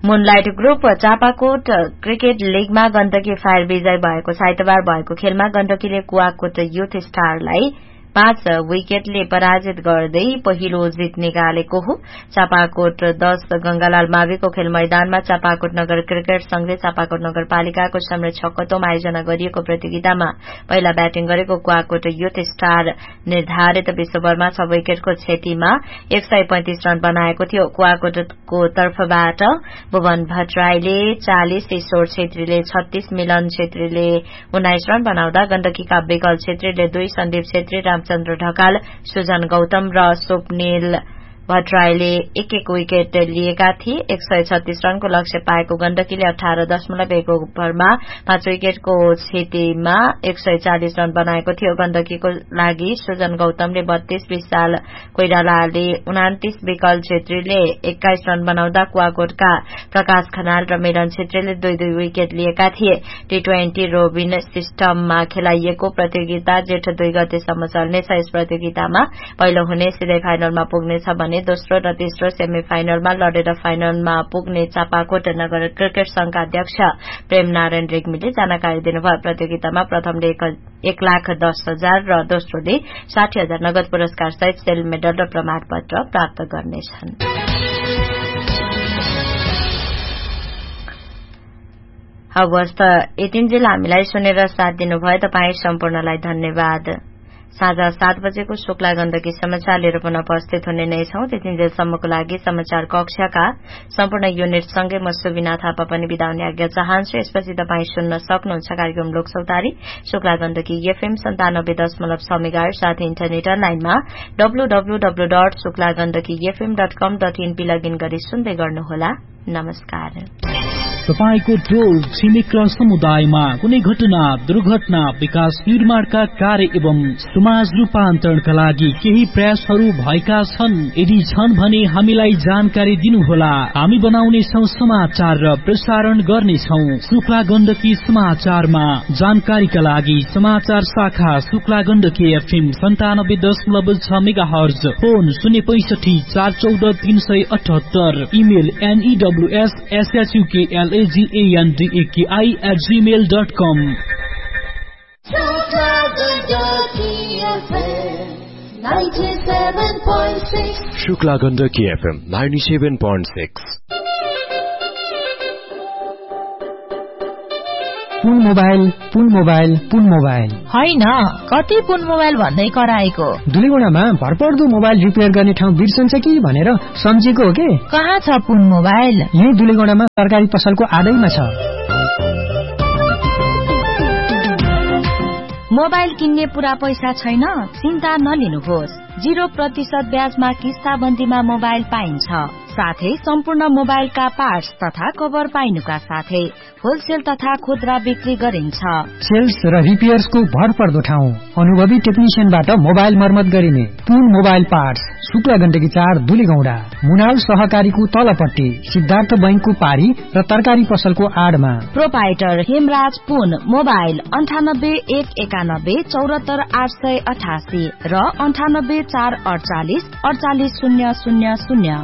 Moonlight group Chapakot cricket लीगमा Gandaki fire विजय भएको छ। आइतबार भएको खेलमा गण्डकीले कुवाकोट युथ स्टारलाई 5 विकेटले पराजित गर्दै पहिलो जित निकालेको हो। चापाकोट 10 गंगालाल माविको खेल मैदानमा चापाकोट नगर क्रिकेट संघले चापाकोट नगरपालिकाको संरक्षकत्वमा आयोजना गरिएको प्रतियोगितामा पहिला ब्याटिङ गरेको कुवाकोट युथ स्टार निर्धारित 20 ओभरमा 6 विकेटको क्षतिमा 135 रन बनाएको थियो। कुवाकोटको तर्फबाट भुवन भट्टराईले 40, ईश्वर छेत्रीले 36, मिलन छेत्रीले 19 रन बनाउँदा गण्डकीका विकल छेत्रीले 2, सन्दीप छेत्री, रामचन्द्र ढकाल, सुजन गौतम र स्वप्निल भट्टराईले 1-1 विकेट लिएका थिए। 136 रनको लक्ष्य पाएको गण्डकीले 18.1 ओभरमा 5 विकेटको क्षतिमा 140 रन बनाएको थियो। गण्डकीको लागि सुजन गौतमले 32, विशाल कोइरालाले 29, विकल छेत्रीले 21 रन बनाउँदा कुवाकोटका प्रकाश खनाल र मिलन छेत्रीले 2-2 विकेट लिएका थिए। T20 रोबिन सिस्टममा खेलाइएको प्रतियोगिता जेठ 2 गतेसम्म चल्नेछ। यस प्रतियोगितामा पहिलो हुने सिधै फाइनलमा पुग्नेछ भने दोस्रो र तेस्रो सेमी फाइनलमा लडेर फाइनलमा पुग्ने चापाकोट नगर क्रिकेट संघका अध्यक्ष प्रेम नारायण रेग्मीले जानकारी दिनुभयो। प्रतियोगितामा प्रथमले 1,10,000 र दोस्रोले 60,000 नगद पुरस्कार सहित सिल्भर मेडल र प्रमाणपत्र प्राप्त गर्नेछन्। हवस् त यतिन्जेल हामीलाई सुनेर साथ दिनुभयो तपाई सम्पूर्णलाई धन्यवाद। साँझ 7 बजेको शुक्ला गण्डकी समाचार लिएर पुनः उपस्थित हुने नै छौं। त्यतिन्जेलसम्मको लागि समाचार कक्षका सम्पूर्ण युनिटसँगै म सुबिना थापा पनि बिदा हुने आज्ञा चाहन्छु। यसपछि तपाई सुन्न सक्नुहुन्छ कार्यक्रम लोकसौतारी शुक्ला गण्डकी FM 97.6 मेगाहर्ज साथै इन्टरनेट लाइनमा www.suklagandakifm.com.in लगइन गरी सुन्दै गर्नुहोला। नमस्कार। तपाईको टोल छिमेक र समुदायमा कुनै घटना, दुर्घटना, विकास निर्माणका कार्य एवं समाज रूपान्तरणका लागि केही प्रयासहरू भएका छन्? यदि छन् भने हामीलाई जानकारी दिनुहोला। हामी बनाउने छौं समाचार र प्रसारण गर्नेछौं। शुक्ला गण्डकी समाचारमा जानकारीका लागि समाचार शाखा Shukla Gandaki FM 97.6 megahertz, phone 065 414 378, email news@gmail.com। Shukla Gandaki FM 97.6। पुन मोबाइल होइन, कति पुन मोबाइल भन्दै कराएको? दुलीगुडामा भरपर्दो मोबाइल रिपेयर गर्ने ठाउँ बिर्सन्छ कि भनेर सम्झेको हो के? कहाँ छ पुन मोबाइल? यही दुलीगुडामा सरकारी पसलको आडैमा छ। मोबाइल किन्ने पूरा पैसा छैन? चिन्ता नलिनुहोस्। 0% ब्याजमा किस्ताबन्दीमा मोबाइल पाइन्छ। साथै सम्पूर्ण मोबाइलका पार्ट्स तथा कभर पाइनुका साथै होलसेल तथा खुद्रा बिक्री गरिन्छ। सेल्स र रिपेयर्सको भरपर्दो ठाउँ, अनुभवी टेक्निशियनबाट मोबाइल मर्मत गरिने पुन मोबाइल पार्ट्स, शुक्ला गण्डकी 4 दुलीगौंडा, मुनाल सहकारीको तलपट्टि, सिद्धार्थ बैंकको पारी र तरकारी पसलको आडमा। प्रोपाइटर हेमराज पुन। मोबाइल 98 191 74 888 र 98 448 48000।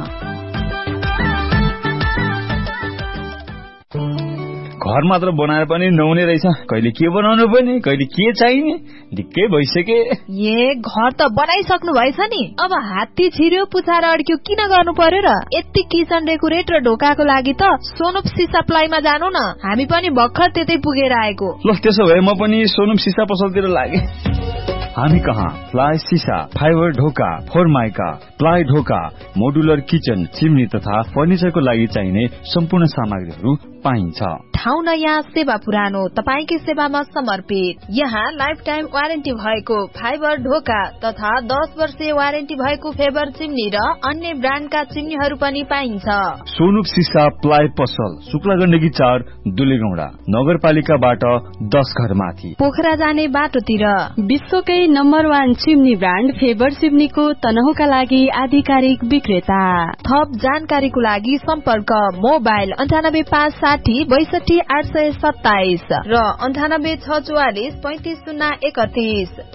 घर मात्र बनाएर पनि नहुने रहेछ। कहिले के बनाउनु पर्ने, कहिले के चाहिने, ढिक्कै भइसके। घर त बनाइसक्नु भएछ नि, अब हात्ती छिर्यो पुछार अड्क्यो किन गर्नु पर्यो र? यति किचन डेकोरेट र ढोकाको लागि त सोनुप सिसा प्लाईमा जानु न, हामी पनि भर्खर त्यतै पुगेर आएको। ल त्यसो भए म पनि सोनुप सिसा पसलतिर लागे। हामी कहाँ प्लाई सिसा, फाइबर ढोका, फोरमाइका, प्लाई ढोका, मोडुलर किचन, चिम्नी तथा फर्निचरको लागि चाहिने सम्पूर्ण सामग्रीहरू पाइन्छ। ठाउँ नयाँ, सेवा पुरानो, तपाईकै सेवामा समर्पित। यहाँ लाइफ टाइम वारेन्टी भएको फाइबर ढोका तथा 10 वर्षीय वारेन्टी भएको फेबर चिम्नी र अन्य ब्रान्डका चिम्नीहरू पनि पाइन्छ। सोनुप सिसा प्लाई पसल शुक्ला गण्डकी 4 दुलीगौंडा, नगरपालिकाबाट 10 घर माथि, पोखरा जाने बाटोतिर। विश्वकै नम्बर 1 चिम्नी ब्रान्ड फेबर चिम्नीको तनहुका लागि आधिकारिक विक्रेता। थप जानकारीको लागि सम्पर्क मोबाइल 98560 62 827 र 98644 35031।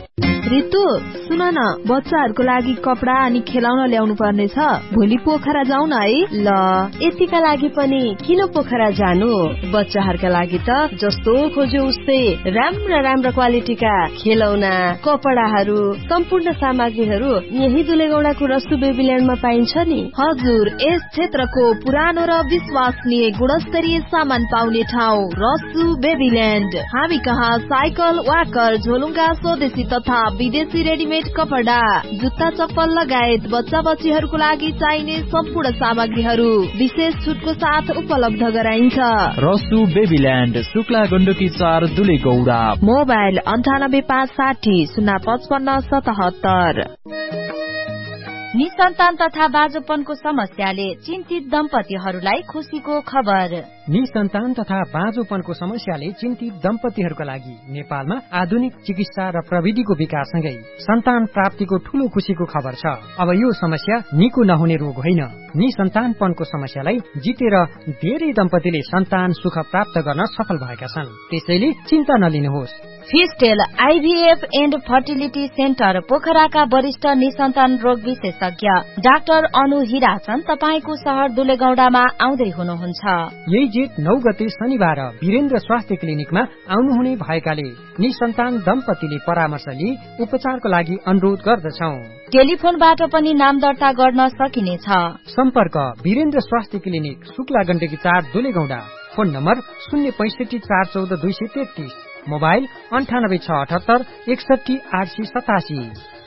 रितु सुन न, बच्चाहरूको लागि कपडा अनि खेलाउन ल्याउनु पर्ने छ। भोलि पोखरा जाउँ न है। ल, यतिका लागि पनि किन पोखरा जानु? बच्चाहरूका लागि त जस्तो खोज्यो उस्तै राम्रा क्वालिटीका खेलौना, कपडाहरू, सम्पूर्ण सामग्रीहरू यही दुलेगौडाको रसु बेबील्यान्डमा पाइन्छ नि। हजुर, यस क्षेत्रको पुरानो र विश्वसनीय गुणस्तरीय सामान पाउने ठाउँ रसु बेबील्यान्ड। हामी कहाँ साइकल, वाकर, झोलुङ्गा, स्वदेशी तथा विदेशी रेडिमेड कपडा, जुत्ता, चप्पल लगायत बच्चा बच्चीहरूको लागि चाहिने सम्पूर्ण सामग्रीहरू विशेष छुटको साथ उपलब्ध गराइन्छ। रसु बेबील्यान्ड, शुक्ला गण्डकी 4 दुलेगौडा। मोबाइल 9856 055 77। निसन्तान तथा बाँझोपनको समस्याले चिन्तित दम्पतिहरूलाई खुसीको खबर। निसन्तान तथा बाँझोपनको समस्याले चिन्तित दम्पतिहरूका लागि नेपालमा आधुनिक चिकित्सा र प्रविधिको विकाससँगै सन्तान प्राप्तिको ठूलो खुशीको खबर छ। अब यो समस्या निको नहुने रोग होइन। निसन्तानपनको समस्यालाई जितेर धेरै दम्पतिले सन्तान सुख प्राप्त गर्न सफल भएका छन्। त्यसैले चिन्ता नलिनुहोस्। फिस्टेल आइभीएफ एन्ड फर्टिलिटी सेन्टर पोखराका वरिष्ठ निसन्तान रोग विशेषज्ञ डाक्टर अनु हिराचन तपाईको शहर दुलेगौडामा आउँदै हुनुहुन्छ। यही जेठ 9 गते शनिबार वीरेन्द्र स्वास्थ्य क्लिनिकमा आउनुहुने भएकाले निसन्तान दम्पतिले परामर्श लिई उपचारको लागि अनुरोध गर्दछौ। टेलिफोनबाट पनि नाम दर्ता गर्न सकिनेछ। सम्पर्क वीरेन्द्र स्वास्थ्य clinic, Shukla Gandaki 4 दुलेगौडा। Phone number 065 414 233। Mobile 98 678 61 887।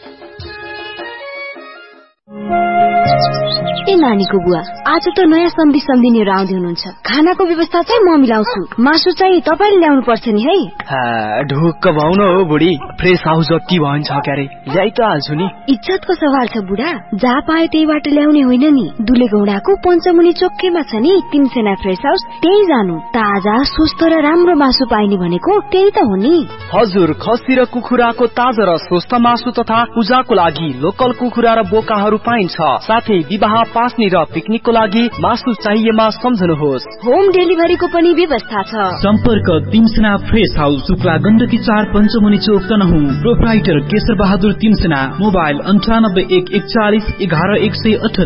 ए नानीको बुवा, आज त नयाँ सम्झिनेहरू आउँदै हुनुहुन्छ। खानाको व्यवस्था चाहिँ म मिलाउँछु, मासु चाहिँ तपाईँले ल्याउनु पर्छ नि है। ढुक्क भाउन हो बुढी, फ्रेस हाउस जति भन्छ क्यारे ल्याइ त हाल्छु नि। इज्जतको सवाल छ बुढा, जहाँ पाए त्यहीबाट ल्याउने होइन नि। दुलेगौडाको पञ्चमुनि चोकैमा छ नि तिनसेना फ्रेस हाउस, त्यही जानु। ताजा, स्वस्थ र राम्रो मासु पाइने भनेको त्यही त हो नि। हजुर, खसी र कुखुराको ताजा र स्वस्थ मासु तथा पूजाको लागि लोकल कुखुरा र बोकाहरू पाइन्छ। साथै विवाह, पास्नी र पिकनिकको लागि मासु चाहिएमा सम्झनुहोस्। होम डेलिभरीको पनि व्यवस्था छ। सम्पर्क तिनसेना फ्रेस हाउस, शुक्ला गण्डकी 4 पञ्चमुनि चोक तनहुँ। प्रोप्राइटर केशर बहादुर तिनसेना। मोबाइल 98 141 11 178।